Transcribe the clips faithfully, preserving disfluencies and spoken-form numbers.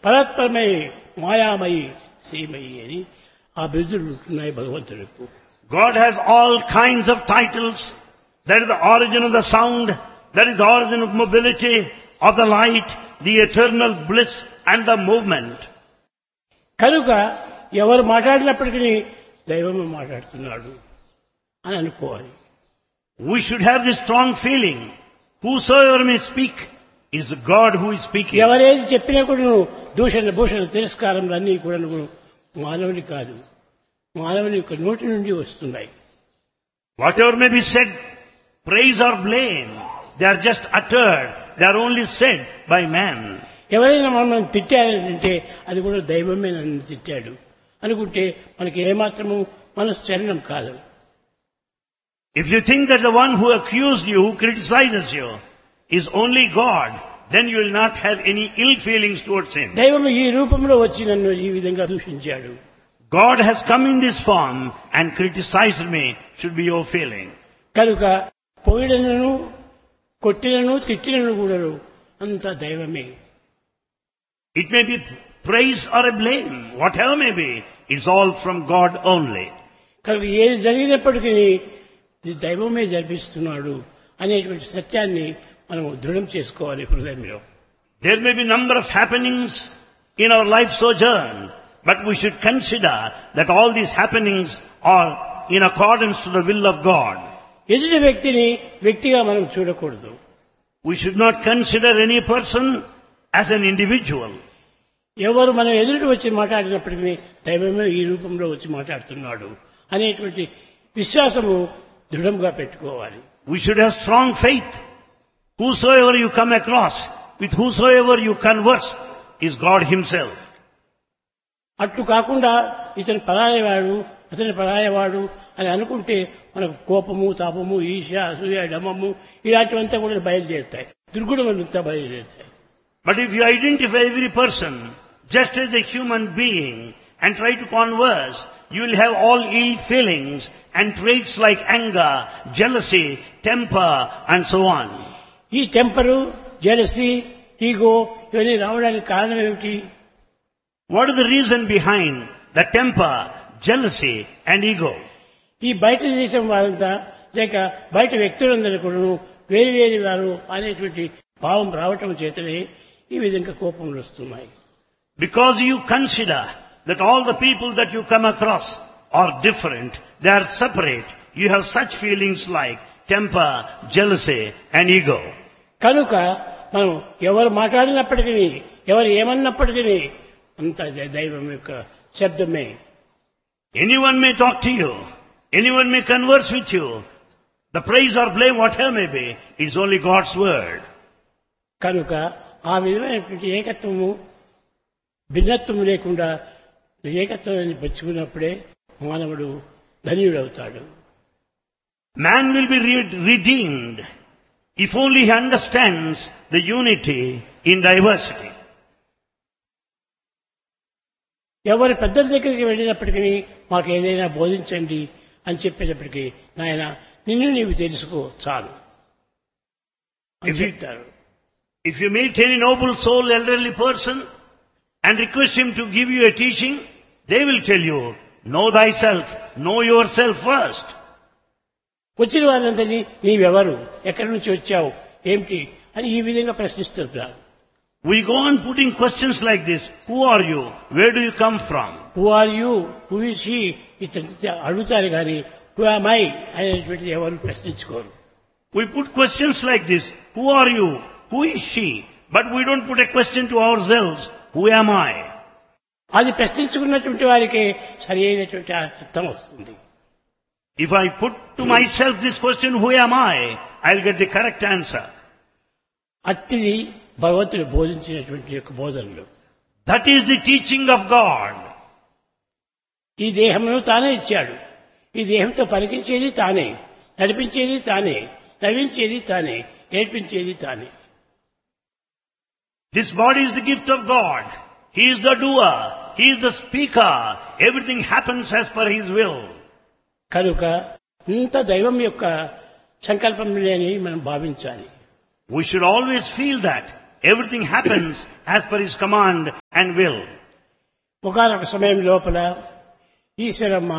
పరాత్పరమై మాయామయి శ్రీమయి అని ఆ బిరుదులు ఉంటున్నాయి భగవంతుడికి. God has all kinds of titles. That is the origin of the sound. That is the origin of mobility, of the light, the eternal bliss and the movement. కనుక ఎవరు మాట్లాడినప్పటికీ దైవమే మాట్లాడుతున్నాడు అని అనుకోవాలి. We should have this strong feeling. Whosoever may speak is God who is speaking. ఎవరేది చెప్పినా కూడా దూషణ భూషణ తిరస్కారములు అన్నీ కూడా మానవుని కాదు, మానవుని యొక్క నోటి నుండి వస్తున్నాయి. Whatever may be said, praise or blame, they are just uttered. They are only said by man. ఎవరైనా మనం తిట్టారంటే అది కూడా దైవమే నన్ను తిట్టాడు అనుకుంటే మనకి ఏమాత్రము మనసు చలనం కాదు. If you think that the one who accused you, who criticizes you, is only God, then you will not have any ill feelings towards him. దైవం ఈ రూపంలో వచ్చి నన్ను ఈ విధంగా దూషించాడు. God has come in this form and criticized me, should be your feeling. కనుక పొగిడనను కొట్టినను తిట్టినను కూడా అంత దైవమే. It may be praise or a blame, whatever may be, it's all from God only. కనుక ఏది జరిగినప్పటికీ ఇది దైవమే జరిపిస్తున్నాడు అనేటువంటి సత్యాన్ని మనం దృఢం చేసుకోవాలి హృదయంలో. There may be number of happenings in our life sojourn, but we should consider that all these happenings are in accordance to the will of God. ఎదుటి వ్యక్తిని వ్యక్తిగా మనం చూడకూడదు. We should not consider any person as an individual. ఎవరు మనం ఎదుటి వచ్చి మాట్లాడినప్పటికీ దైవమే ఈ రూపంలో వచ్చి మాట్లాడుతున్నాడు అనేటువంటి విశ్వాసము దృఢంగా పెట్టుకోవాలి. We should have strong faith. Whosoever you come across, with whosoever you converse, is God himself. అట్లు కాకుండా ఇతను పరాయవాడు అతని పరాయవాడు అని అనుకుంటే మనకు కోపము తాపము ఈశ అసూయ డమము ఇలాంటివంతా కూడా బయలుదేరుతాయి, దుర్గుణమంతా బయలుదేరుతాయి. But if you identify every person just as a human being and try to converse, you will have all ill feelings and traits like anger, jealousy, temper and so on. ఈ టెంపరు, జెలసీ, ఈగో ఇవన్నీ రావడానికి కారణం ఏమిటి? What is the reason behind the temper, jealousy and ego? ఈ బయట దేశం వారంతా లేక బయట వ్యక్తులందరూ కూడా వేరు వేరు వారు అనేటువంటి భావం రావటం చేతనే ఈ విధంగా కోపములు వస్తున్నాయి. Because you consider that all the people that you come across are different, they are separate, you have such feelings like temper, jealousy and ego. కనుక మనం ఎవరు మాట్లాడినప్పటికీ ఎవరు ఏమన్నప్పటికీ అంత దైవం యొక్క శబ్దమే. Anyone may talk to you, anyone may converse with you, the praise or blame whatever may be, it's only God's word. కనుక ఆ విధమైనటువంటి ఏకత్వము భిన్నత్వము లేకుండా ఏకత్వాన్ని పెంచుకున్నప్పుడే మానవుడు ధన్యుడవుతాడు. Man will be re- redeemed if only he understands the unity in diversity. ఎవరి పెద్దల దగ్గరికి వెళ్ళినప్పటికీ మాకు ఏదైనా బోధించండి అని చెప్పేటప్పటికీ నాయన నిన్ను నీవు తెలుసుకో చాలు అని చెప్తారు. If you meet any noble soul, elderly person and request him to give you a teaching, they will tell you, know thyself, know yourself first. వచ్చిన వారందరినీ నీవెవరు, ఎక్కడి నుంచి వచ్చావు, ఏమిటి అని ఈ విధంగా ప్రశ్నిస్తుంటారు. We go on putting questions like this. Who are you? Where do you come from? Who are you? Who is he? ఇట్లా అడుగుతారు కానీ Who am I అనేటువంటిది ఎవరు ప్రశ్నించుకోరు. We put questions like this. Who are you? Who is she? But we don't put a question to ourselves. Who am I? అది ప్రశ్నించుకున్నటువంటి వారికి సరి అయినటువంటి అర్థం వస్తుంది. If I put to myself this question, who am I? I'll get the correct answer. అట్టిది భగవంతుడు బోధించినటువంటి యొక్క బోధనలు. That is the teaching of God. ఈ దేహమును తానే ఇచ్చాడు. ఈ దేహంతో పలికించేది తానే, నడిపించేది తానే, నవ్వించేది తానే, ఏడ్పించేది తానే. This body is the gift of God. He is the doer. He is the speaker. Everything happens as per His will. కనుక ఇంత దైవం యొక్క సంకల్పం లేని మనం భావించాలి. We should always feel that Everything happens as per his command and will. ఒకనొక సమయం లోపల ఈశ్వరమ్మ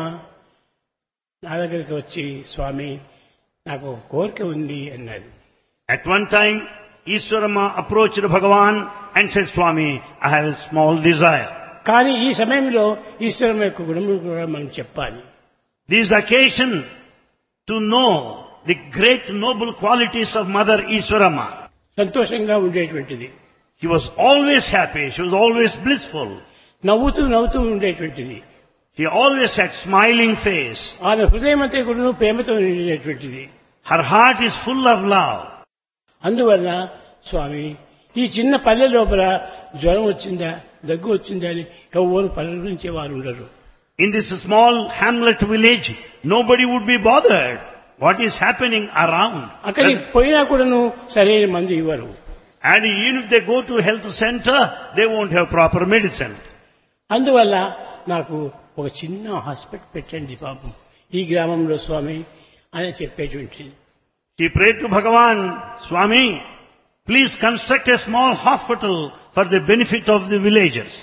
నా దగ్గరికి వచ్చి స్వామి నాకు ఒక కోరిక ఉంది అన్నది. At one time, Ishwarama approached Bhagavan and said, Swami, I have a small desire. కానీ ఈ సమయంలో ఈశ్వరమ్మ యొక్క గుణములు కూడా మనం చెప్పాలి. This occasion to know the great noble qualities of Mother Ishwarama. సంతోషంగా ఉండేటువంటిది, She was always happy. She was always blissful. నవ్వుతూ నవ్వుతూ ఉండేటువంటిది, She always had smiling face. ఆమె హృదయం అంతా కూడా ప్రేమతో నిండినటువంటిది. Her heart is full of love. అందువలన స్వామి ఈ చిన్న పల్లె లోపల జ్వరం వచ్చిందా దగ్గు వచ్చిందా అని ఎవరు పరిగణించే వారు ఉండరు. In this small hamlet village, nobody would be bothered what is happening around. అక్కడికి పోయినా కూడాను సరైన మందు ఇవ్వరు. And even if they go to health center, they won't have proper medicine. అందువల్ల నాకు ఒక చిన్న హాస్పిటల్ పెట్టండి పాపం ఈ గ్రామంలో స్వామి అని చెప్పేటువంటిది. She prayed to Bhagavan, Swami, please construct a small hospital for the benefit of the villagers.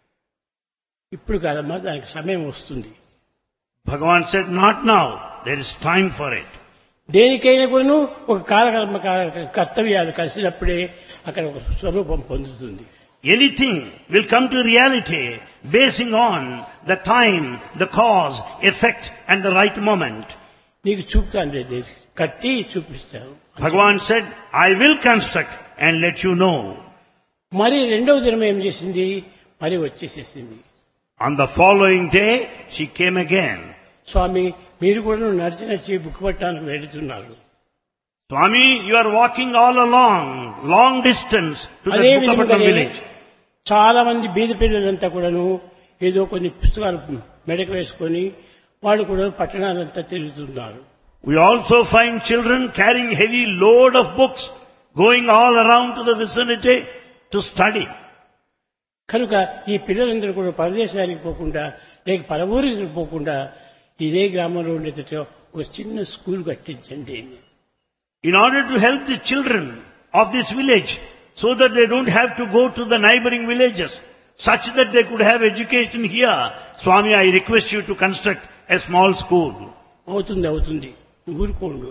ఇప్పుడు కాదమ్మా, దానికి సమయం వస్తుంది. Bhagavan said, not now. There is time for it. దేనికైనా కూడాను ఒక కాలకర్మ కర్తవ్యాలు కలిసినప్పుడే అక్కడ ఒక స్వరూపం పొందుతుంది. Anything will come to reality basing on the time, the cause, effect and the right moment. నీకు చూపుతాను లేదు, కట్టి చూపిస్తాను. Bhagavan said, I will construct and let you know. మరి రెండవ దినం ఏం చేసింది, మరి వచ్చేసేసింది. On the following day, she came again. స్వామి మీరు కూడా నడిచి నడిచి బుక్ పట్టడానికి వెళుతున్నారు. Swami, you are walking all along, long distance to the Bukapatnam village. చాలా మంది బీద పిల్లలంతా కూడాను ఏదో కొన్ని పుస్తకాలు మెడకు వేసుకొని వాళ్ళు కూడా పట్టణాలంతా తిరుగుతున్నారు. We also find children carrying heavy load of books, going all around to the vicinity to study. కనుక ఈ పిల్లలందరూ కూడా పరదేశానికి పోకుండా లేక పరవూరికి పోకుండా ఇదే గ్రామంలో ఉండేటట్టు ఒక చిన్న school కట్టించండి. In order to help the children of this village, so that they don't have to go to the neighboring villages, such that they could have education here, Swami, I request you to construct a small school. అవుతుంది అవుతుంది ఊరుకోండు,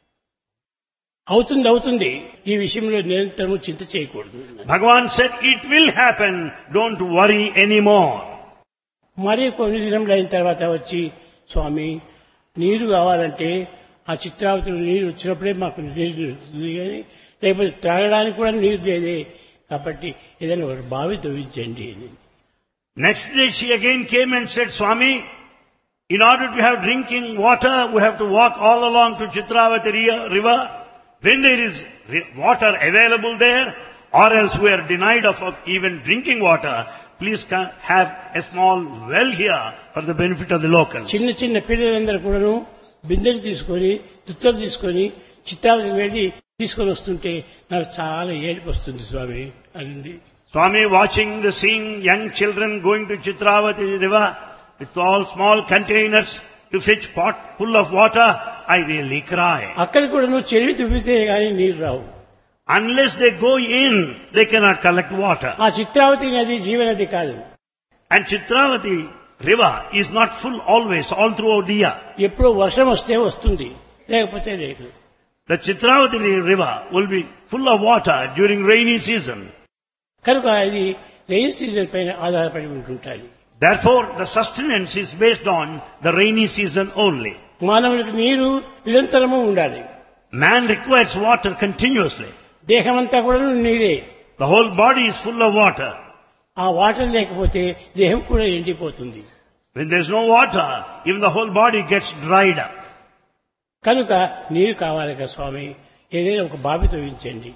అవుతుంది అవుతుంది ఈ విషయంలో నిరంతరము చింత చేయకూడదు. Bhagavan said, it will happen, don't worry anymore. మరి కొన్ని దినములు అయిన తర్వాత వచ్చి స్వామి నీరు కావాలంటే ఆ చిత్రావతిలో నీరు వచ్చినప్పుడే మాకు నీరు వస్తుంది కానీ లేకపోతే త్రాగడానికి కూడా నీరు లేదే, కాబట్టి ఏదైనా ఒక బావి తవ్వించండి. Next day she again came and said, Swami, in order to have drinking water, we have to walk all along to Chitravati river. When there is water available there, or else we are denied of even drinking water, please have a small well here for the benefit of the locals. చిన్న చిన్న పిల్లలందరూ కూడాను బిందెలు తీసుకొని దుత్తలు తీసుకొని చిత్రావతికి వెళ్ళి తీసుకొని వస్తుంటే నాకు చాలా ఏడుపు వస్తుంది స్వామి అంది. Swami, watching the seeing young children going to Chitravati river with all small containers to fetch pot full of water, I really cry. అక్కడ కూడా నువ్వు చెరువు తువ్వితే గానీ నీరు రావు. Unless they go in, they cannot collect water. ఆ చిత్రావతి నది జీవనది కాదు. And Chitravati river is not full always, all throughout the year. ఎప్పుడో వర్షం వస్తే వస్తుంది, లేకపోతే లేదు. The Chitravati river will be full of water during rainy season. కనుక ఇది రెయిన్ సీజన్ పైన ఆధారపడి ఉంటుంటాయి. Therefore, the sustenance is based on the rainy season only. మానవునికి నీరు నిరంతరము ఉండాలి. Man requires water continuously. దేహమంతా కూడా నీరే. The whole body is full of water. ఆ వాటర్ లేకపోతే దేహం కూడా ఎండిపోతుంది. When there is no water, even the whole body gets dried up. కనుక నీరు కావాలి కదా స్వామి, ఏదైనా ఒక బావి తవ్వించండి.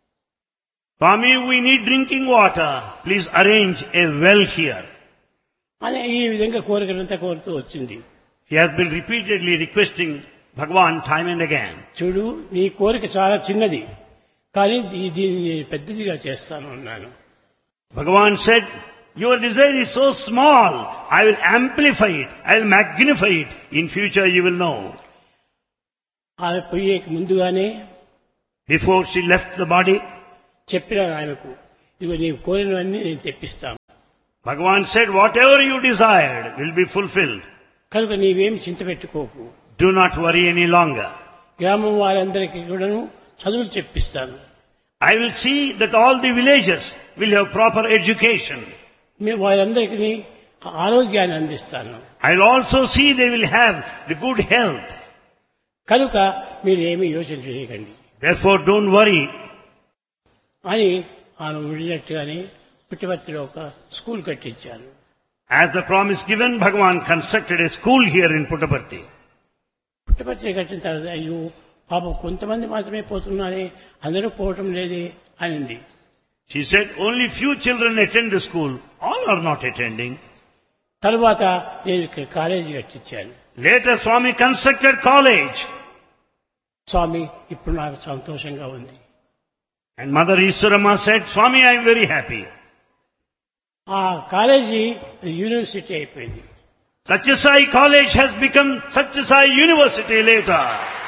Swami, we need drinking water. Please arrange a well here. అని ఈ విధంగా కోరికలంతా కోరుతూ వచ్చింది. He has been repeatedly requesting Bhagavan time and again. చూడు, నీ కోరిక చాలా చిన్నది, కానీ దీన్ని పెద్దదిగా చేస్తాను అన్నాను. Bhagavan said, your desire is so small, I will amplify it, I will magnify it. In future you will know. ఆమె పోయే ముందుగానే Before she left the body, చెప్పినాను ఆయనకు, ఇదిగో నీవు కోరినవన్నీ నేను తెప్పిస్తాను, Bhagavan said, whatever you desired will be fulfilled. కనుక నీవేం చింత పెట్టుకోకు, Do not worry any longer. గ్రామం వారందరికీ కూడాను చదువులు చెప్పిస్తాను, I will see that all the villages will have proper education. మేము వారందరికీ ఆరోగ్యాన్ని అందిస్తాను, I will also see they will have the good health. కనుక మీరు ఏమీ యోచన చేయకండి Therefore don't worry. అని ఆమె ఉండినట్టుగానే పుట్టపర్తిలో ఒక school కట్టించాను. As the promise given, Bhagavan constructed a school here in Puttaparthi. Puttaparthi కట్టిన తర్వాత అయ్యో పాపం కొంతమంది మాత్రమే పోతున్నారే, అందరూ పోవటం లేదే అనింది. She said, only few children attend the school. All are not attending. తర్వాత నేను ఇక్కడ college కట్టించాను. Later Swami constructed college. స్వామి ఇప్పుడు నాకు సంతోషంగా ఉంది. And Mother Ishwarama said, Swami, I am very happy. ఆ కాలేజీ యూనివర్సిటీ అయిపోయింది. Satyasai College has become Satyasai University later.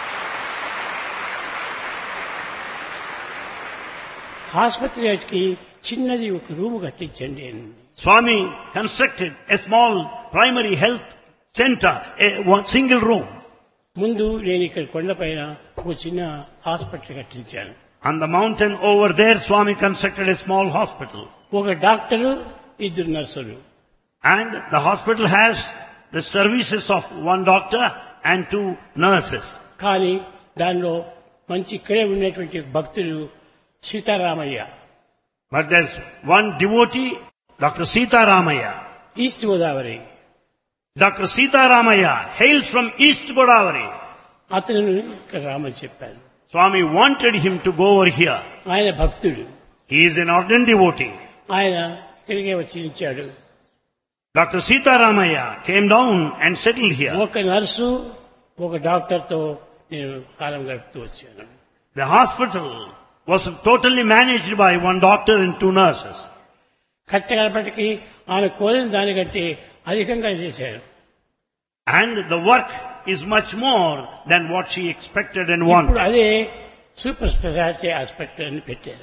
ఆసుపత్రికి చిన్నది ఒక రూమ్ కట్టించండి అనింది. Swami constructed a small primary health center, a one single room. ముందు నేను ఇక్కడ కొండపైన ఒక చిన్న hospital కట్టించాను. On the mountain over there, Swami constructed a small hospital. ఒక డాక్టరు, ఇద్దరు నర్సులు. And the hospital has the services of one doctor and two nurses. కానీ దానిలో మంచి ఇక్కడే ఉన్నటువంటి భక్తులు Sitaramayya, But there's one devotee, Doctor Sita Ramaya. East Godavari. Doctor Sita Ramaya hails from East Godavari. అతను ఇక్కడ రామని చెప్పాను. Swami wanted him to go over here. ఆయన భక్తుడు, He is an ardent devotee. ఆయన ఇక్కడికే వచ్చి ఇచ్చాడు. Doctor Sita Ramaya came down and settled here. ఒక నర్సు ఒక డాక్టర్తో నేను కాలం గడుపుతూ వచ్చాను. The hospital was totally managed by one doctor and two nurses. కట్టగలపటికి ఆమె కోరిన దానికంటే అధికంగా చేశారు. And the work is much more than what she expected and ఇప్పుడు wanted. అదే సూపర్ స్పెషాలిటీ హాస్పిటల్ అని పెట్టారు.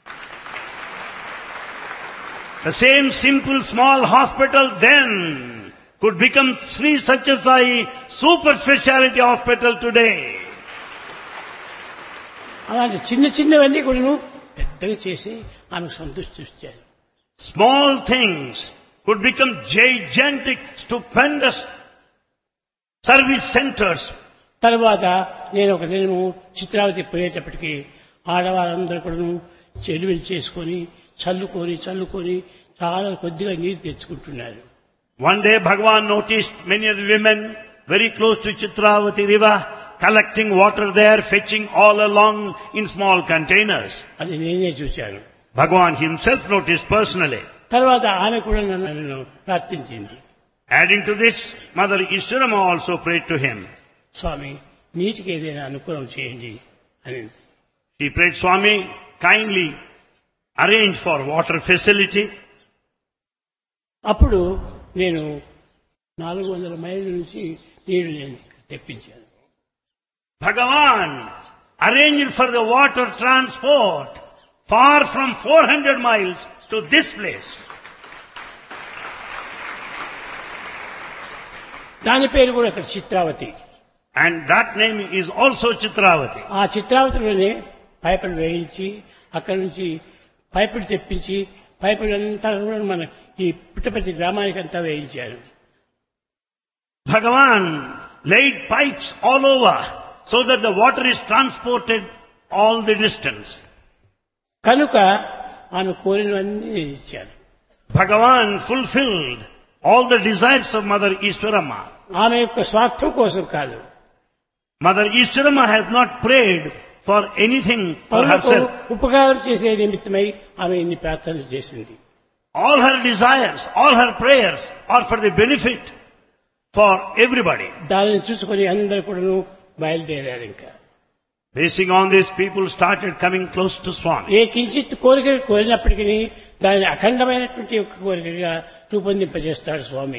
The same simple small hospital then could become Sri Satyasai Super Speciality Hospital today. అలాంటి చిన్న చిన్నవన్నీ కూడా పెద్దగా చేసి ఆమెకు సంతృష్టి ఇచ్చారు. Small things could become gigantic, stupendous service centers. తర్వాత నేను ఒక దినము చిత్రావతి పోయేటప్పటికి ఆడవారందరూ కూడా చెరువులు చేసుకొని చల్లుకొని చల్లుకొని చాలా కొద్దిగా నీరు తెచ్చుకుంటున్నారు. One day Bhagavan noticed many of the women very close to Chitravati river collecting water there, fetching all along in small containers. అది నేనే చూశాను. Bhagavan himself noticed personally. తర్వాత ఆమె కూడా నన్ను ప్రార్థించింది. Adding to this, Mother Ishwarama also prayed to him. స్వామి నీటికి ఏదైనా అనుకూలం చేయండి అని. She prayed, Swami, kindly arrange for water facility. అప్పుడు నేను నాలుగు వందల మైళ్ళ నుంచి నీళ్లు నేను తెప్పించాను. Bhagavan arranged for the water transport far from four hundred miles to this place. దాని పేరు కూడా ఇక్కడ Chitravati. And that name is also Chitravati. ఆ చిత్రావతిలోనే పైపులు వేయించి అక్కడి నుంచి పైపులు తెప్పించి పైపులంతా కూడా మన ఈ పుట్టపర్తి గ్రామానికి అంతా వేయించారు. Bhagavan laid pipes all over so that the water is transported all the distance. కనుక ఆమె కోరినవన్నీ నేను ఇచ్చాను. Bhagavan fulfilled all the desires of Mother Ishwarama. ఆమె యొక్క స్వార్థం కోసం కాదు, Mother Ishwarama has not prayed for anything for పరులకు herself. ఉపకారం చేసే నిమిత్తమై ఆమె ఇన్ని ప్రార్థనలు చేసింది. All her desires, all her prayers are for the benefit for everybody. దానిని చూసుకొని అందరూ కూడా బయలుదేరారు. ఇంకా Basing on this, people started coming close to Swami. ఏ కించిత్ కోరిక కోరినప్పటికీ దానిని అఖండమైనటువంటి ఒక కోరికగా రూపొందింపజేస్తాడు స్వామి.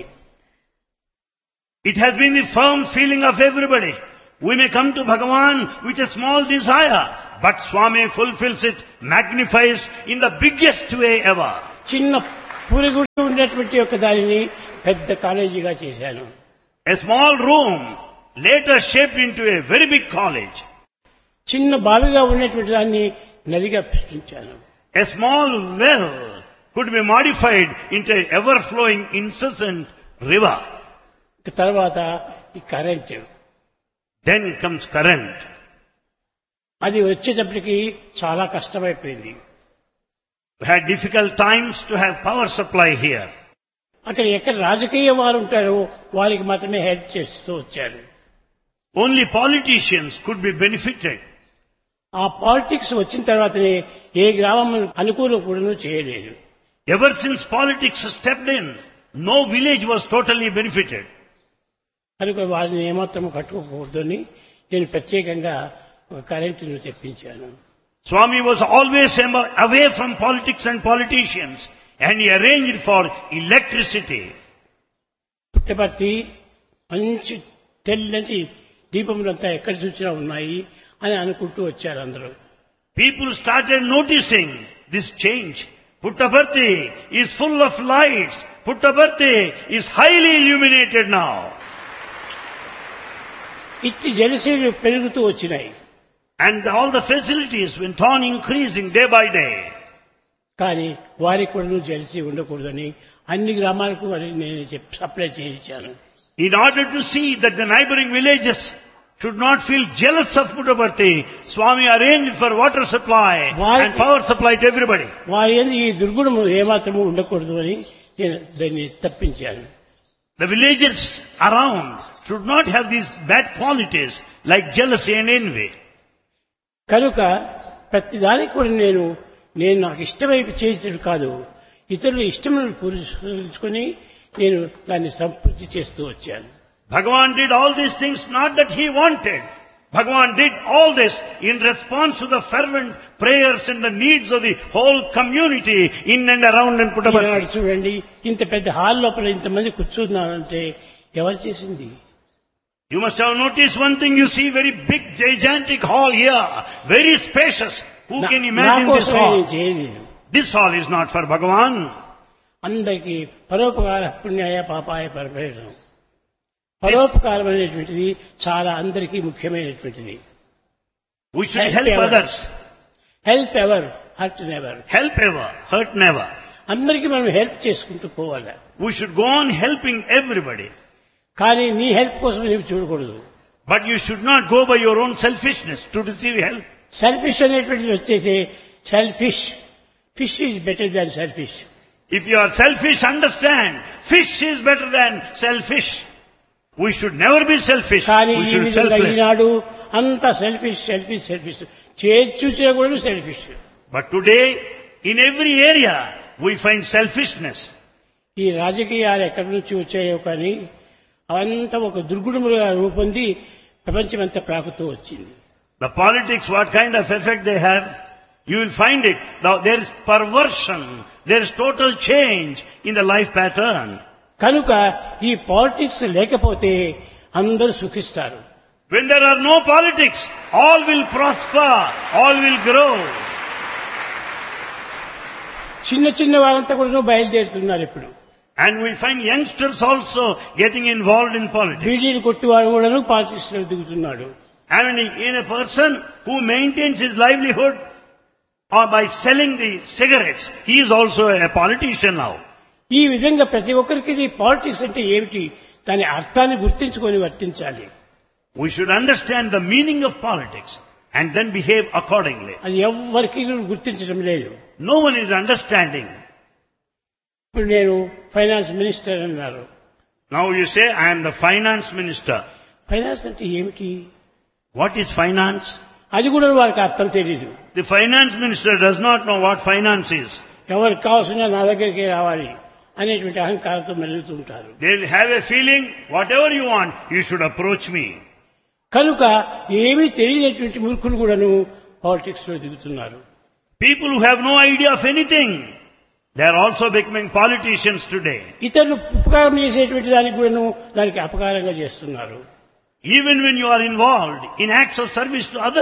It has been the firm feeling of everybody. We may come to Bhagavan with a small desire, But Swami fulfills it, magnifies in the biggest way ever. చిన్న పురుగుడు ఉన్నటువంటి యొక్క దానిని పెద్ద కాలేజీగా చేశాను. A small room later shaped into a very big college. చిన్న బావిగా ఉన్నటువంటి దాన్ని నదిగా సృష్టించాను. A small well could be modified into an ever-flowing, incessant river. తర్వాత ఈ కరెంట్, Then comes current. అది వచ్చేటప్పటికి చాలా కష్టమైపోయింది. We had difficult times to have power supply here. అక్కడ ఎక్కడ రాజకీయ వారు ఉంటారో వారికి మాత్రమే హెల్ప్ చేస్తూ వచ్చారు. Only politicians could be benefited. ఆ పాలిటిక్స్ వచ్చిన తర్వాతనే ఏ గ్రామం అనుకూలం కూడా చేయలేదు. Ever since politics stepped in, no village was totally benefited. కనుక వారిని ఏమాత్రం కట్టుకోకూడదని నేను ప్రత్యేకంగా కరెంటును తెప్పించాను. Swami was always away from politics and politicians, and he arranged for electricity. Puttaparthi మంచి తెల్లని దీపములంతా ఎక్కడ చూసినా ఉన్నాయి అని అనుకుంటూ వచ్చారు అందరూ. People started noticing this change. Puttaparthi is full of lights. Puttaparthi is highly illuminated now. ఇట్టి జలశీలు పెరుగుతూ వచ్చినాయి. And all the facilities went on increasing day by day. కానీ వారికి కూడా జలసీ ఉండకూడదని అన్ని గ్రామాలకు వారికి నేను సప్లై చేయించాను. In order to see that the neighboring villages should not feel jealous of Puttaparthi, Swami arranged for water supply and power supply to everybody. వారి యందు ఈ దుర్గుణము ఏమాత్రము ఉండకూడదు అని నేను దాన్ని తప్పించాను. The villagers around should not have these bad qualities like jealousy and envy. కనుక ప్రతిదానికి కూడా నేను నేను నాకు ఇష్టమైపు చేసేది కాదు, ఇతరుల ఇష్టములను పూరించుకొని నేను దాన్ని సంపూర్తి చేస్తూ వచ్చాను. Bhagavan did all these things not that he wanted. Bhagavan did all this in response to the fervent prayers and the needs of the whole community in and around in Puttaparthi. చూడండి, ఇంత పెద్ద hall లోపల ఇంతమంది కూర్చున్నారంటే ఎవరు చేసింది? You must have noticed one thing. You see very big, gigantic hall here, very spacious. Who can imagine this hall? This hall is not for Bhagavan. అందరికీ పరోపకార పుణ్యాయ పాపాయ పరపేయడం. పరోపకారం అనేటువంటిది చాలా అందరికీ ముఖ్యమైనటువంటిది. We should help others. Help ever, hurt never. Help ever, hurt never. అందరికీ మనం help చేసుకుంటూ పోవాలి. We should go on helping everybody. కానీ నీ హెల్ప్ కోసం నీవు చూడకూడదు. But you should not go by your own selfishness to receive help. Selfish అనేటువంటిది వచ్చేసి selfish. Fish is better than selfish. If you are selfish, understand, fish is better than selfish. We should never be selfish. కానీ We ఈ should be విధంగా selfless. ఈనాడు అంత selfish selfish selfish చూసినా కూడా selfish. But today, in every area, we find selfishness. ఈ రాజకీయాలు ఎక్కడి నుంచి వచ్చాయో కానీ అవంతా ఒక దుర్గుణములుగా రూపొంది ప్రపంచమంతా ప్రాకుతూ వచ్చింది. The politics, what kind of effect they have, you will find it. Now, there is perversion, there is total change in the life pattern. కనుక ఈ పాలిటిక్స్ లేకపోతే అందరూ సుఖిస్తారు. When there are no politics, all will prosper, all will grow. చిన్న చిన్న వారంతా కూడా బయలుదేరుతున్నారు ఇప్పుడు. And we find youngsters also getting involved in politics. బీడీలు కొట్టువాడు కూడా పాలిటిక్స్ లో దిగుతున్నాడు. And in a person who maintains his livelihood or by selling the cigarettes, he is also a politician now. ఈ విధంగా ప్రతి ఒక్కరికి పాలిటిక్స్ అంటే ఏమిటి, దాని అర్థాన్ని గుర్తించుకొని వర్తించాలి. We should understand the meaning of politics and then behave accordingly. అది ఎవ్వరికి గుర్తించడం లేదు. No one is understanding. ఇప్పుడు నేను ఫైనాన్స్ మినిస్టర్ అన్నారు. Now you say, I am the finance minister. Finance అంటే ఏమిటి? What is finance? అది కూడా వారికి అర్థం తెలియదు. The finance minister does not know what finance is. ఎవరికి కావాల్సిన నా దగ్గరికి రావాలి అనేటువంటి అహంకారంతో మెలుగుతుంటారు. They will have a feeling, whatever you want, you should approach me. కనుక ఏమీ తెలియనటువంటి మూర్ఖులు కూడాను పాలిటిక్స్ లో దిగుతున్నారు. People who have no idea of anything, they are also becoming politicians today. ఇతరులు ఉపకారం చేసేటువంటి దానికి కూడాను దానికి అపకారంగా చేస్తున్నారు. Even when you are involved in acts of service to others,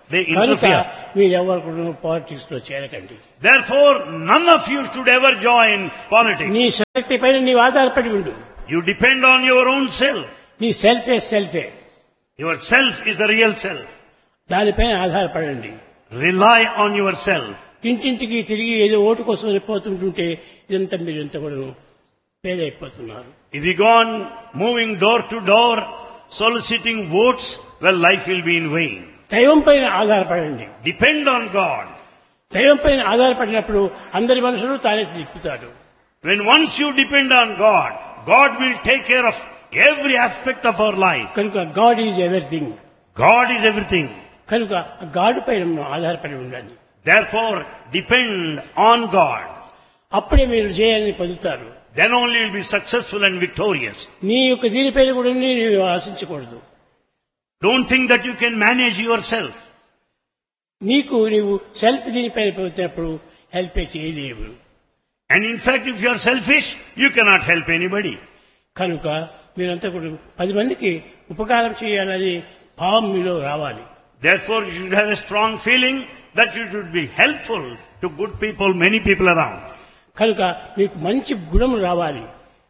they కనుక interfere. మీరెవరు కూడా పాలిటిక్స్ లో చేరకండి. Therefore, none of you should ever join politics. నీ శక్తి పైన నీవు ఆధారపడి ఉండు. You depend on your own self. నీ సెల్ఫే సెల్ఫే Your self is the real self. దానిపైన ఆధారపడండి. Rely on yourself. ఇంటింటికి తిరిగి ఏదో ఓటు కోసం వెళ్ళిపోతుంటుంటే ఇదంతా మీరు ఇంత కూడా పేదైపోతున్నారు. If you go on moving door to door, soliciting votes, well, life will be in vain. దైవం పైన ఆధారపడండి. Depend on God. దైవం పైన ఆధారపడినప్పుడు అందరి మనుషులు తానే తిప్పుతాడు. When once you depend on God, God will take care of every aspect of our life. కనుక God is everything. God is everything. కనుక God పైన మనం ఆధారపడి ఉండాలి. Therefore, depend on God. అప్పుడే మీరు జయాన్ని పొందుతారు. Then only you will be successful and victorious. నీ యొక్క దీనిపైన కూడా నీవు ఆశించకూడదు. Don't think that you can manage yourself. నీకు నీవు సెల్ఫ్ దీనిపైన పోతున్నప్పుడు హెల్ప్ చేయలేవు. And in fact, if you are selfish, you cannot help anybody. కనుక మీరంతా కూడా పది మందికి ఉపకారం చేయాలని భావం మీలో రావాలి. Therefore, you should have a strong feeling that you should be helpful to good people, many people around. కనుక మీకు మంచి గుణం రావాలి.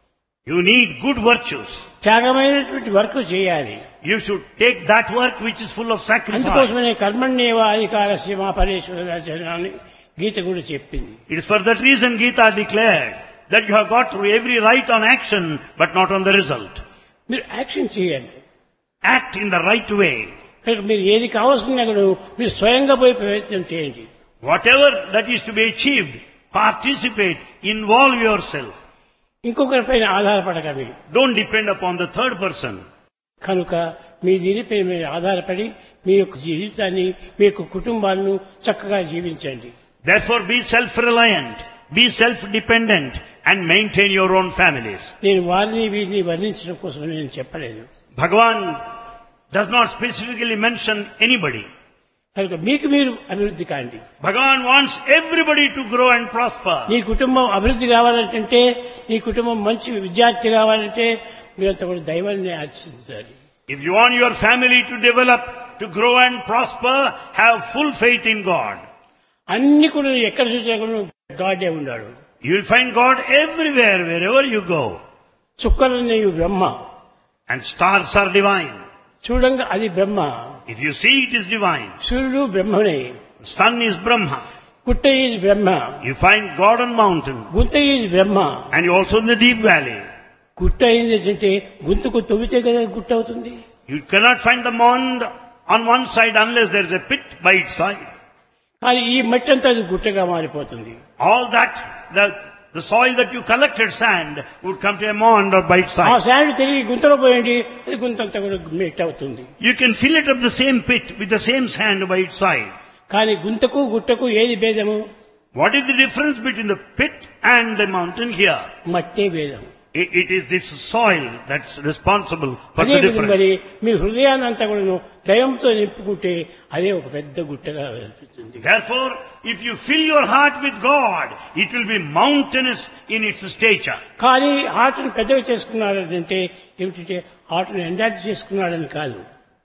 You need good virtues. త్యాగమైనటువంటి work చేయాలి. You should take that work which is full of sacrifice. అందుకోసమనే కర్మణ్యేవ అధికారస్య మా పరేశ్వర అని గీత కూడా చెప్పింది. It is for that reason Gita declared that you have got every right on action but not on the result. మీరు action చేయాలి. Act in the right way. కనుక మీరు ఏది కావాల్సిన కూడా మీరు స్వయంగా పోయి ప్రయత్నం చేయండి. Whatever that is to be achieved, participate, involve yourself. ఇంకొకరిపైన ఆధారపడకండి. Don't depend upon the third person. కనుక మీ దీనిపై మీరు ఆధారపడి మీ యొక్క జీవితాన్ని మీ యొక్క కుటుంబాలను చక్కగా జీవించండి. Therefore, be self-reliant, be self-dependent, and maintain your own families. నేను వారిని వీరిని వర్ణించడం కోసం నేను చెప్పలేదు. Bhagavan does not specifically mention anybody. కనుక మీకు మీరు అభివృద్ధి కాండి. Bhagavan wants everybody to grow and prosper. నీ కుటుంబం అభివృద్ధి కావాలంటే నీ కుటుంబం మంచి విద్యార్థి కావాలంటే మీరంతా కూడా దైవాన్ని ఆశించాలి. If you want your family to develop, to grow and prosper, have full faith in God. అన్ని కూడా ఎక్కడ చూసినా కూడా గాడే ఉన్నాడు. You will find God everywhere, wherever you go. చుక్కలనేవి Brahma. And stars are divine. చూడంగా అది బ్రహ్మ. If you see, it is divine. సూర్యుడు బ్రహ్మనే. The sun is Brahma. పుట్ట is Brahma. You find God on mountain. గుంత is Brahma. And you also in the deep valley. గుట్ట అయింది ఏంటంటే గుంతకు తవ్వితే కదా గుట్ట అవుతుంది. You cannot find the mound on one side unless there is a pit by its side. కానీ ఈ మట్టి అంతా అది గుట్టగా మారిపోతుంది. All that, the, the soil that you collected sand would come to a mound or by its ఆ side. Sand తిరిగి గుంతలో పోయండి అది గుంత అంతా కూడా మెట్ అవుతుంది. You can fill it up the same pit with the same sand by its side. కానీ గుంతకు గుట్టకు ఏది భేదము? What is the difference between the pit and the mountain here? మట్టే భేదం. It, it is this soil that's responsible for అదే the విధంగా difference. మరి మీ హృదయాన్ని అంతా కూడా దైవంతో నింపుకుంటే అదే ఒక పెద్ద గుట్టగా అనిపిస్తుంది. Therefore, if you fill your heart with God, it will be mountainous in its stature. కానీ హార్ట్ని పెద్దగా చేసుకున్నాడంటే ఏమిటంటే హార్ట్ని ఎండార్జ్ చేసుకున్నాడని కాదు.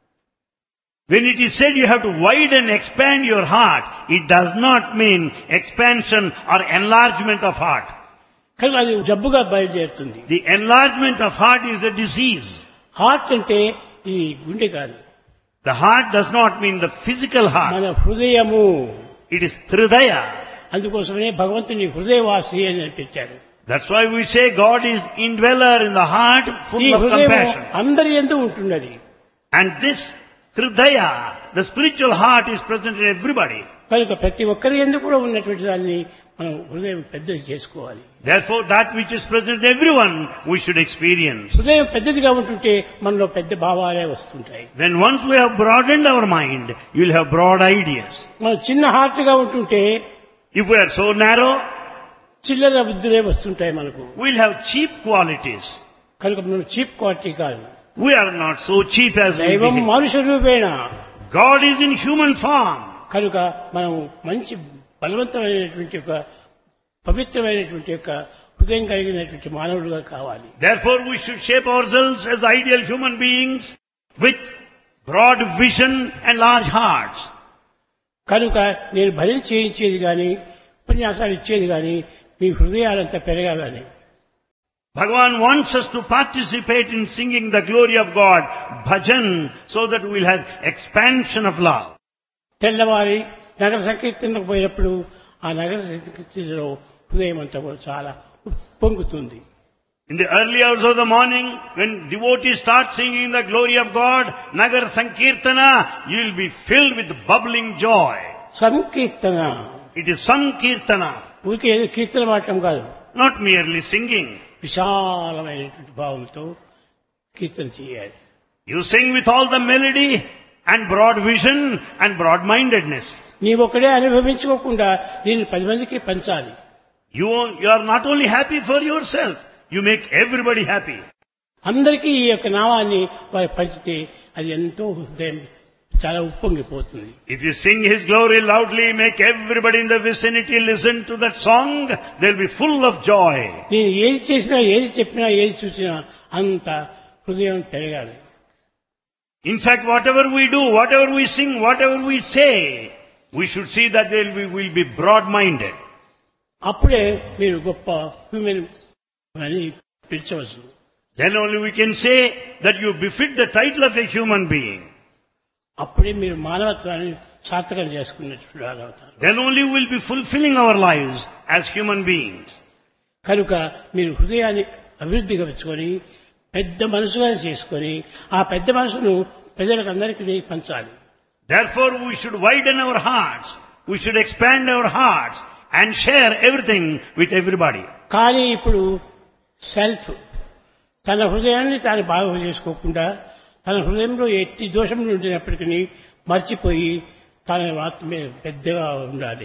When it is said you have to widen, expand your heart, it does not mean expansion or enlargement of heart. కానీ అది జబ్బుగా బయలుదేరుతుంది. The enlargement of heart is the disease. Heart అంటే ఈ గుండె కాదు. The heart does not mean the physical heart. మన హృదయము. It is Hridaya. అందుకోసమనే భగవంతుని హృదయవాసి అని పెట్టారు. That's why we say God is indweller in the heart, ఈ full of హృదయం compassion. అందరి యందు ఉంటున్నది. And this Hridaya, the spiritual heart, is present in everybody. కనుక ప్రతి ఒక్కరి యందు కూడా ఉన్నటువంటి దాన్ని మనం హృదయం పెద్దది చేసుకోవాలి. Therefore, that which is present in everyone, we should experience. హృదయం పెద్దదిగా ఉంటుంటే మనలో పెద్ద భావాలే వస్తుంటాయి. When once we have broadened our mind, you'll have broad ideas. మనం చిన్న హార్ట్గా ఉంటుంటే If we are so narrow, చిల్లర బుద్ధులే వస్తుంటాయి మనకు. we'll have cheap qualities. కనుక మనం చీప్ క్వాలిటీ కాదు. We are not so cheap as we దైవం behave. మనుష్య రూపేణ. God is in human form. కనుక మనం మంచి బలవంతమైనటువంటి ఒక పవిత్రమైనటువంటి యొక్క హృదయం కలిగినటువంటి మానవులుగా కావాలి. Therefore, we should shape ourselves as ideal human beings with broad vision and large hearts. కనుక నేను భజన చేయించేది గాని ఉపన్యాసాలు ఇచ్చేది గాని మీ హృదయాలంతా పెరగాలని. Bhagavan wants us to participate in singing the glory of God, bhajan, so that we will have expansion of love. తెల్లవారి నగర సంకీర్తనకు పోయినప్పుడు ఆ నగర సంకీర్తనలో హృదయం అంతా కూడా చాలా ఉప్పొంగుతుంది. In the early hours of the morning, when devotees start singing the glory of God, Nagar Sankirtana, you will be filled with bubbling joy. Sankirtana It is Sankirtana, ఊరికే ఏదో కీర్తన పాడటం కాదు, not merely singing. విశాలమైనటువంటి భావంతో కీర్తన చేయాలి. You sing with all the melody and broad vision and broad-mindedness. నీవొక్కడే అనుభవించుకోకుండా దీన్ని పది మందికి పంచాలి. You, you are not only happy for yourself, you make everybody happy. అందరికీ ఈ యొక్క నామాన్ని వారు పంచితే అది ఎంతో హృదయం చాలా ఉప్పొంగిపోతుంది. If you sing His glory loudly, make everybody in the vicinity listen to that song, they'll be full of joy. నేను ఏది చేసినా ఏది చెప్పినా ఏది చూసినా అంత హృదయం పెరగాలి. In fact, whatever we do, whatever we sing, whatever we say, we should see that they will be, will be broad-minded. అప్పుడే మీరు గొప్ప హ్యూమన్ అని పిలిచవచ్చు. Then only we can say that you befit the title of a human being. అప్పుడే మీరు మానవత్వాన్ని సార్థకం చేసుకున్నట్లు అవుతారు. Then only we will be fulfilling our lives as human beings. కనుక మీరు హృదయాన్ని అభివృద్ధిగా పెంచుకొని పెద్ద మనసుగా చేసుకొని ఆ పెద్ద మనసును ప్రజలకు అందరికీ పంచాలి. Therefore we should widen our hearts, we should expand our hearts and share everything with everybody. కానీ ఇప్పుడు సెల్ఫ్ తన హృదయాన్ని తాను బాగు చేసుకోకుండా తన హృదయంలో ఎట్టి దోషములు ఉండినప్పటికీ మర్చిపోయి తన ఆత్మే పెద్దగా ఉండాలి.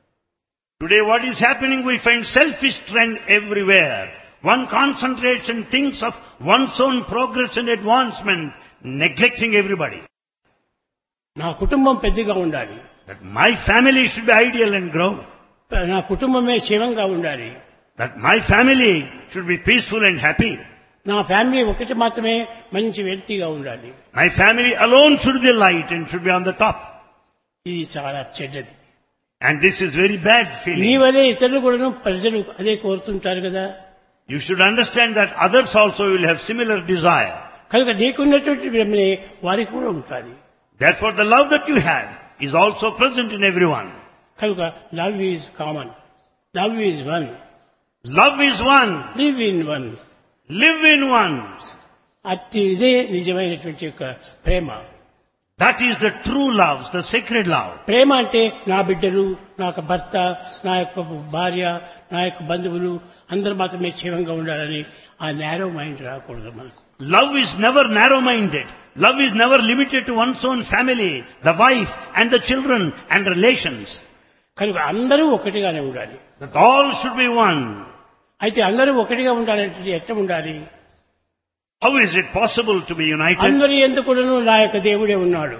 Today what is happening, we find selfish trend everywhere. One concentrates and thinks of one's own progress and advancement, neglecting everybody. నా కుటుంబం పెద్దగా ఉండాలి, That my family should be ideal and grow. నా కుటుంబమే క్షేమంగా ఉండాలి, That my family should be peaceful and happy. నా family ఒకటి మాత్రమే మంచి వెల్తీగా ఉండాలి. My family alone should be light and should be on the top. ఇది చాలా చెడ్డది. And this is very bad నీ feeling. వలే ఇతరులు కూడా ప్రజలు అదే కోరుతుంటారు కదా. You should understand that others also will have similar desire. కనుక నీకున్నటువంటి ప్రేమనే వారికి కూడా ఉంటుంది. Therefore the love that you have is also present in everyone. కనుక love is common, love is one, Love is one. Live in one. Live in one. అట్టి ఇదే నిజమైనటువంటి యొక్క ప్రేమ. That is the true love, the sacred love. ప్రేమ అంటే నా బిడ్డలు, నా యొక్క భర్త, నా యొక్క భార్య, నా యొక్క బంధువులు అందరూ మాత్రమే క్షేమంగా ఉండాలని ఆ నేరో మైండ్ రాకూడదు మనకు. Love is never narrow-minded. Love is never limited to one's own family, the wife and the children and relations. కనుక అందరూ ఒకటిగానే ఉండాలి. That all should be one. అయితే అందరూ ఒకటిగా ఉండాలంటే ఎట్లా ఉండాలి? How is it possible to be united? అందరి ఎందుకును నా యొక్క దేవుడే ఉన్నాడు.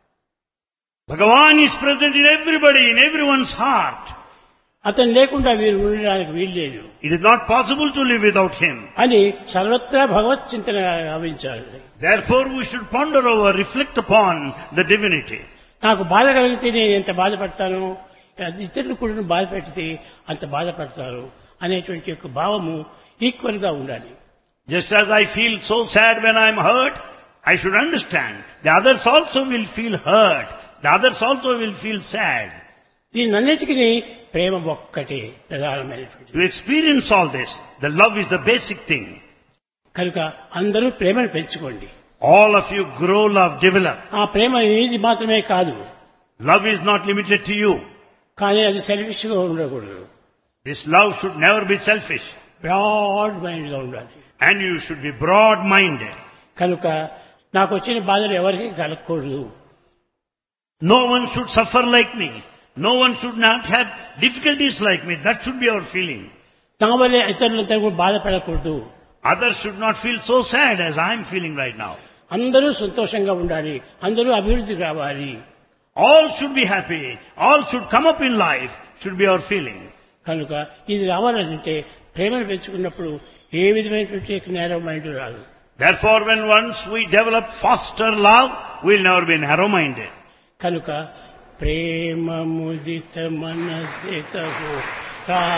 Bhagavan is present in everybody, in everyone's heart. అతను లేకుండా వీరు ఉండడానికి వీల్లేదు It is not possible to live without him. అని సర్వత్రా భగవత్ చింతన గావించాలి. Therefore we should ponder over, reflect upon the divinity. నాకు బాధ కలిగితే నేను ఎంత బాధపడతానో ఇతరులు కూడా బాధ పెడితే అంత బాధపడతారు అనేటువంటి యొక్క భావము ఈక్వల్ గా ఉండాలి. Just as I feel so sad when I am hurt, I should understand the others also will feel hurt. The others also will feel sad. దీనన్నిటికీ ప్రేమ ఒక్కటే ప్రధానమైనటువంటి. To experience all this, the love is the basic thing. కనుక అందరూ ప్రేమను పెంచుకోండి. All of you grow love, develop. ఆ ప్రేమ ఇది మాత్రమే కాదు, Love is not limited to you. కానీ అది సెల్ఫిష్ గా ఉండకూడదు. This love should never be selfish. Broad mind గా ఉండాలి. And you should be broad-minded. కనుక నాకు వచ్చిన బాధలు ఎవరికి కలగకూడదు. No one should suffer like me. No one should not have difficulties like me. That should be our feeling. నా వల్లే ఇతరులంతా కూడా బాధపడకూడదు. Others should not feel so sad as I am feeling right now. అందరూ సంతోషంగా ఉండాలి, అందరూ అభివృద్ధికి రావాలి. All should be happy. All should come up in life. Should be our feeling. కనుక ఇది రావాలంటే ప్రేమను పెంచుకున్నప్పుడు ఏ విధమైనటువంటి నేరో మైండ్ రాదు. Therefore, when once we develop foster love, we will never be narrow-minded. కనుక ప్రేమ ముదిత మనసే కహో